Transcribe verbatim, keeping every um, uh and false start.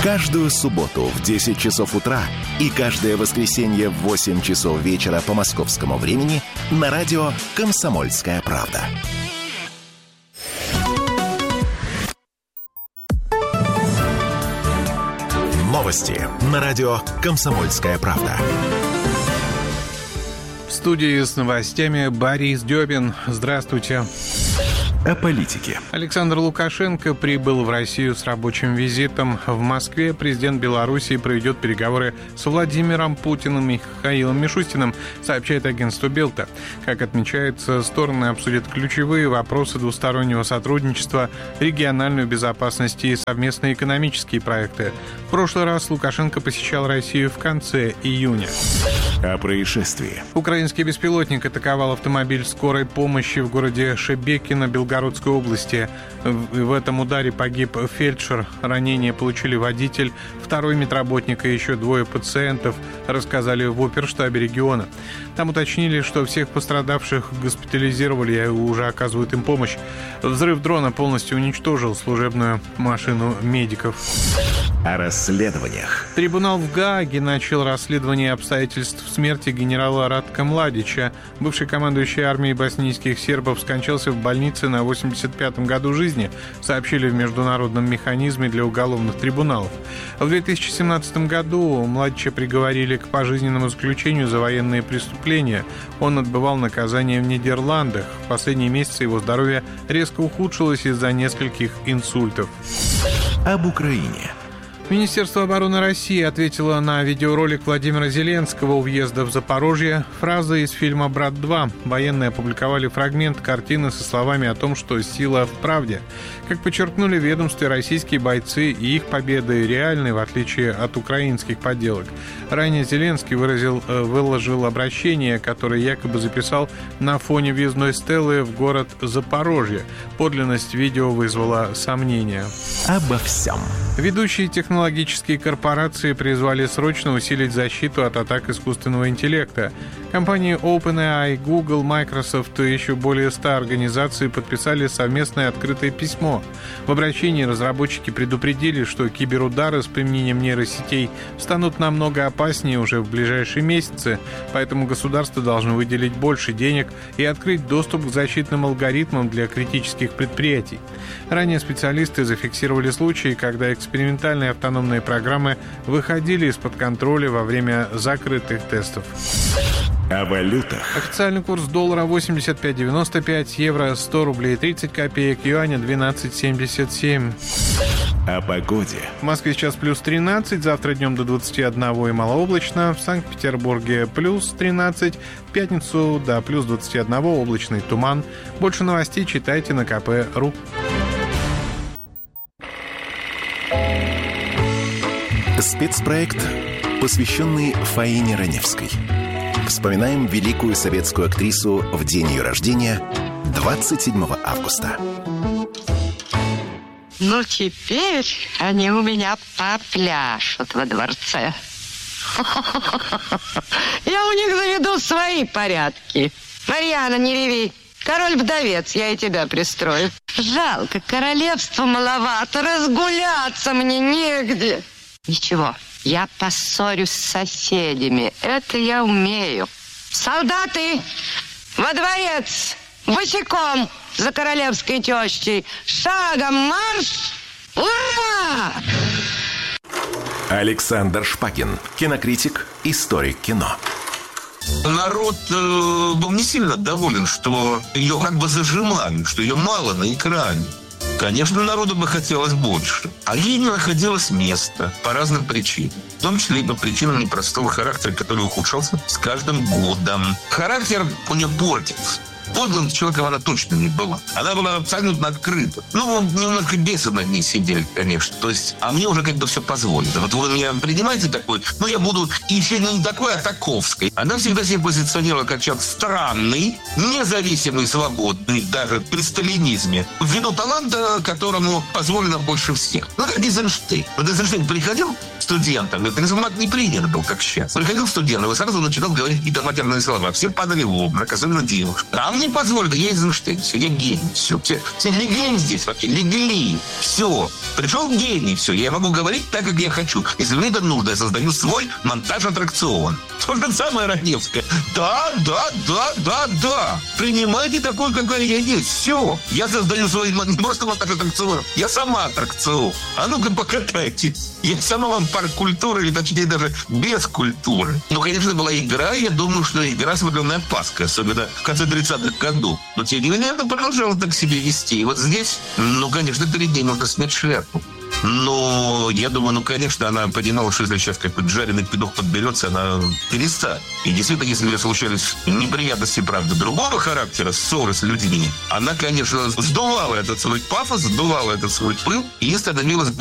Каждую субботу в десять часов утра и каждое воскресенье в восемь часов вечера по московскому времени на радио «Комсомольская правда». Новости на радио «Комсомольская правда». В студии с новостями Борис Дёбин. Здравствуйте. О политике. Александр Лукашенко прибыл в Россию с рабочим визитом. В Москве президент Белоруссии проведет переговоры с Владимиром Путиным и Михаилом Мишустиным, сообщает агентство Белта. Как отмечается, стороны обсудят ключевые вопросы двустороннего сотрудничества, региональную безопасность и совместные экономические проекты. В прошлый раз Лукашенко посещал Россию в конце июня. О происшествии. Украинский беспилотник атаковал автомобиль скорой помощи в городе Шебекино Белгородской области. В этом ударе погиб фельдшер. Ранения получили водитель, второй медработник и еще двое пациентов, рассказали в оперштабе региона. Там уточнили, что всех пострадавших госпитализировали и уже оказывают им помощь. Взрыв дрона полностью уничтожил служебную машину медиков. О расследованиях. Трибунал в Гааге начал расследование обстоятельств смерти генерала Радка Младича. Бывший командующий армией боснийских сербов скончался в больнице на восемьдесят пятом году жизни, сообщили в Международном механизме для уголовных трибуналов. В две тысячи семнадцатом году Младича приговорили к пожизненному заключению за военные преступления. Он отбывал наказание в Нидерландах. В последние месяцы его здоровье резко ухудшилось из-за нескольких инсультов. Об Украине. Министерство обороны России ответило на видеоролик Владимира Зеленского у въезда в Запорожье. Фразы из фильма «Брат два». Военные опубликовали фрагмент картины со словами о том, что сила в правде. Как подчеркнули в ведомстве, российские бойцы и их победы реальны, в отличие от украинских подделок. Ранее Зеленский выразил, выложил обращение, которое якобы записал на фоне въездной стелы в город Запорожье. Подлинность видео вызвала сомнения. Обо всем. Ведущие технологические корпорации призвали срочно усилить защиту от атак искусственного интеллекта. Компании OpenAI, Google, Microsoft и еще более ста организаций подписали совместное открытое письмо. В обращении разработчики предупредили, что киберудары с применением нейросетей станут намного опаснее уже в ближайшие месяцы, поэтому государство должно выделить больше денег и открыть доступ к защитным алгоритмам для критических предприятий. Ранее специалисты зафиксировали случаи, когда экспериментальные автономные программы выходили из-под контроля во время закрытых тестов. О валютах. Официальный курс доллара восемьдесят пять девяносто пять, евро сто рублей тридцать копеек, юаня двенадцать семьдесят семь. О погоде. В Москве сейчас плюс тринадцать, завтра днем до двадцати одного и малооблачно. В Санкт-Петербурге плюс тринадцать, в пятницу до плюс двадцати одного облачный туман. Больше новостей читайте на ка пэ точка ру. Спецпроект, посвященный Фаине Раневской. Вспоминаем великую советскую актрису в день ее рождения, двадцать седьмого августа. Ну, теперь они у меня попляшут во дворце. Я у них заведу свои порядки. Марьяна, не реви. Король-вдовец, я и тебя пристрою. Жалко, королевства маловато, разгуляться мне негде. Ничего, я поссорюсь с соседями. Это я умею. Солдаты, во дворец, босиком за королевской тещей. Шагом марш! Ура! Александр Шпакин, кинокритик, историк кино. Народ э, был не сильно доволен, что ее как бы зажимали, что ее мало на экране. Конечно, народу бы хотелось больше. А ей не находилось места по разным причинам. В том числе и по причинам непростого характера, который ухудшался с каждым годом. Характер у нее портился. Подлым человеком она точно не была. Она была абсолютно открыта. Ну, немножко бесы над ней сидели, конечно. То есть, а мне уже как бы все позволено. Вот вы меня принимаете такой, ну, я буду еще не такой, а таковской. Она всегда себя позиционировала как человек странный, независимый, свободный, даже при сталинизме. Ввиду таланта, которому позволено больше всех. Ну, как Эйзенштейн. Вот Эйзенштейн приходил с студентам. Это формат не принят был, как сейчас. Приходил студент, и сразу начинал говорить какие-то матерные слова. Все падали в обморок, особенно девушки. А мне позволили, я Эйзенштейн, все, я гений, все. Все, все легли здесь вообще, легли. Все. Пришел гений, все. Я могу говорить так, как я хочу. Если мне это нужно, я создаю свой монтаж-аттракцион. То же самое Раневское. Да, да, да, да, да. Принимайте такой, какой я есть. Все. Я создаю свой не просто монтаж-аттракцион. Я сама аттракцион. А ну-ка покатайтесь. Я сама вам парк культуры, или точнее даже без культуры. Ну, конечно, была игра. Я думаю, что игра «Свободная Пасха», особенно в конце тридцатых годов. Но тем не менее, это продолжало так себя вести. И вот здесь, ну, конечно, перед ней нужно снять шляпу. Но я думаю, ну, конечно, она понимала, что если сейчас какой-то жареный петух подберется, она перестанет. И действительно, если у нее случались неприятности, правда, другого характера, ссоры с людьми, она, конечно, сдувала этот свой пафос, сдувала этот свой пыл и становилась